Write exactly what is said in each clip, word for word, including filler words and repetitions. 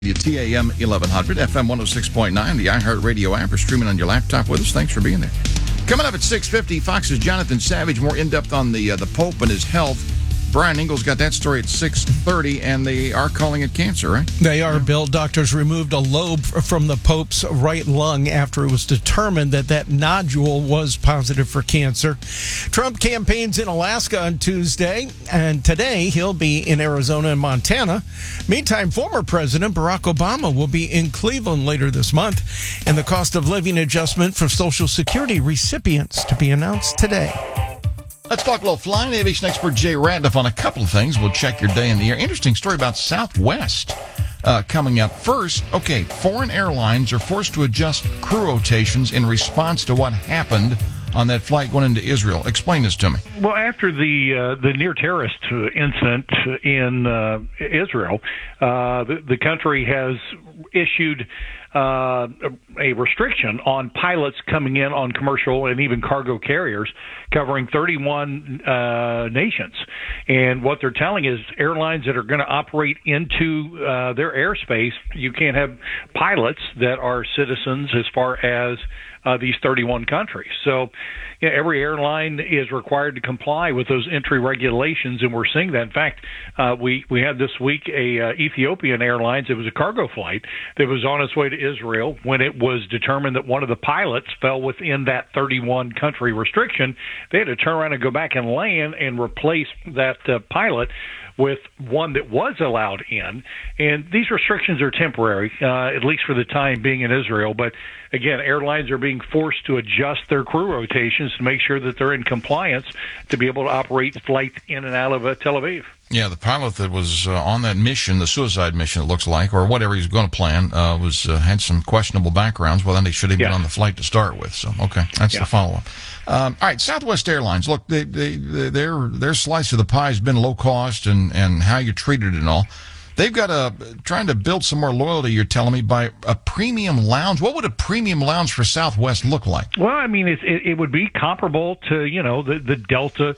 T A M eleven hundred, F M one oh six point nine, the iHeartRadio app, or streaming on your laptop with us. Thanks for being there. Coming up at six fifty, Fox's Jonathan Savage, more in-depth on the uh, the Pope and his health. Brian Ingalls got that story at six thirty, and they are calling it cancer, right? They are, Bill. Doctors removed a lobe from the Pope's right lung after it was determined that that nodule was positive for cancer. Trump campaigns in Alaska on Tuesday, and today he'll be in Arizona and Montana. Meantime, former President Barack Obama will be in Cleveland later this month, and the cost of living adjustment for Social Security recipients to be announced today. Let's talk a little flying. Aviation expert Jay Ratliff on a couple of things. We'll check your day in the air. Interesting story about Southwest uh, coming up. First, okay, foreign airlines are forced to adjust crew rotations in response to what happened on that flight going into Israel. Explain this to me. Well, after the uh, the near terrorist incident in uh, Israel, uh, the, the country has issued uh, a restriction on pilots coming in on commercial and even cargo carriers covering thirty-one uh, nations. And what they're telling is airlines that are going to operate into uh, their airspace, you can't have pilots that are citizens as far as Uh, these thirty-one countries. So you know, every airline is required to comply with those entry regulations, and we're seeing that. In fact, uh, we, we had this week a uh, Ethiopian Airlines, it was a cargo flight that was on its way to Israel. When it was determined that one of the pilots fell within that thirty-one country restriction, they had to turn around and go back and land and replace that uh, pilot with one that was allowed in. And these restrictions are temporary, uh, at least for the time being in Israel. But again, airlines are being forced to adjust their crew rotations to make sure that they're in compliance to be able to operate flights in and out of uh, Tel Aviv. Yeah, the pilot that was uh, on that mission, the suicide mission, it looks like, or whatever he's going to plan, uh, was uh, had some questionable backgrounds. Well, then he should have been yeah. on the flight to start with. So, okay, that's yeah. the follow-up. Um, all right, Southwest Airlines. Look, they, they, they, their their slice of the pie has been low cost and, and how you treated it and all. They've got a trying to build some more loyalty, you're telling me, by a premium lounge. What would a premium lounge for Southwest look like? Well, I mean, it, it, it would be comparable to, you know, the, the Delta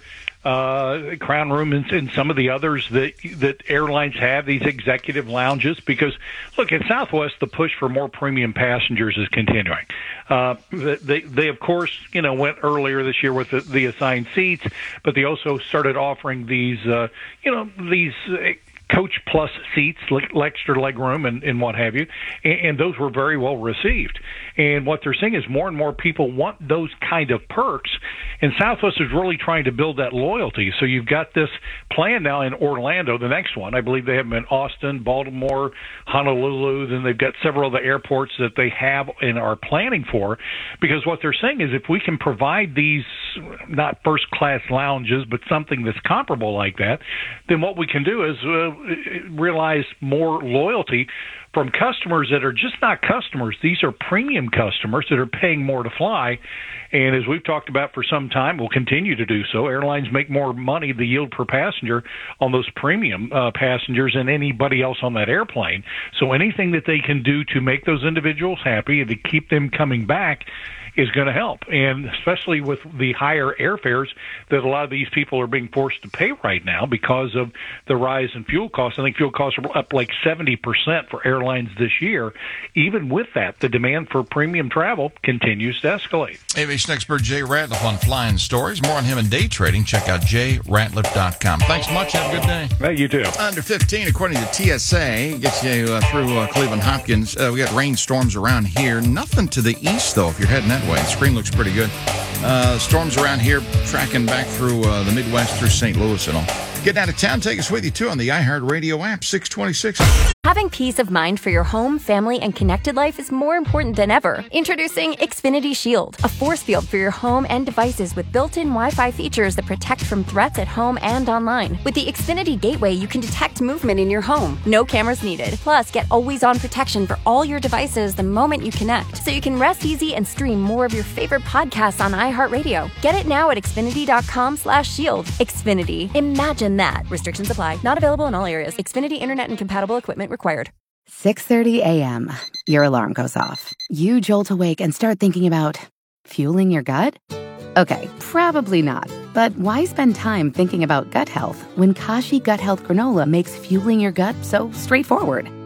uh, Crown Room and, and some of the others that that airlines have, these executive lounges. Because, look, at Southwest, the push for more premium passengers is continuing. Uh, they, they, of course, you know, went earlier this year with the, the assigned seats, but they also started offering these, uh, you know, these uh, Coach Plus seats, extra leg room, and, and what have you, and, and those were very well received. And what they're seeing is more and more people want those kind of perks, and Southwest is really trying to build that loyalty. So you've got this plan now in Orlando, the next one. I believe they have them in Austin, Baltimore, Honolulu, then they've got several of the airports that they have and are planning for, because what they're saying is if we can provide these, not first-class lounges, but something that's comparable like that, then what we can do is uh, realize more loyalty from customers that are just not customers. These are premium customers that are paying more to fly. And as we've talked about for some time, we'll continue to do so. Airlines make more money, the yield per passenger, on those premium uh, passengers than anybody else on that airplane. So anything that they can do to make those individuals happy and to keep them coming back is going to help, and especially with the higher airfares that a lot of these people are being forced to pay right now because of the rise in fuel costs. I think fuel costs are up like seventy percent for airlines this year. Even with that, the demand for premium travel continues to escalate. Aviation expert Jay Ratliff on flying stories. More on him in day trading. Check out jay ratliff dot com. Thanks much. Have a good day. Hey, you too. Under fifteen, according to T S A, gets you uh, through uh, Cleveland Hopkins. Uh, we got rainstorms around here. Nothing to the east, though, if you're heading that way. The screen looks pretty good. Uh, storms around here, tracking back through uh, the Midwest, through Saint Louis and all. Getting out of town, take us with you, too, on the iHeartRadio app, six twenty-six. Having peace of mind for your home, family, and connected life is more important than ever. Introducing Xfinity Shield, a force field for your home and devices with built-in Wi-Fi features that protect from threats at home and online. With the Xfinity Gateway, you can detect movement in your home. No cameras needed. Plus, get always-on protection for all your devices the moment you connect, so you can rest easy and stream more of your favorite podcasts on iHeartRadio. Get it now at xfinity.com slash shield. Xfinity. Imagine that. Restrictions apply. Not available in all areas. Xfinity Internet and compatible equipment required. six thirty a.m. Your alarm goes off. You jolt awake and start thinking about fueling your gut? Okay, probably not. But why spend time thinking about gut health when Kashi Gut Health Granola makes fueling your gut so straightforward?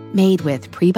Made with pre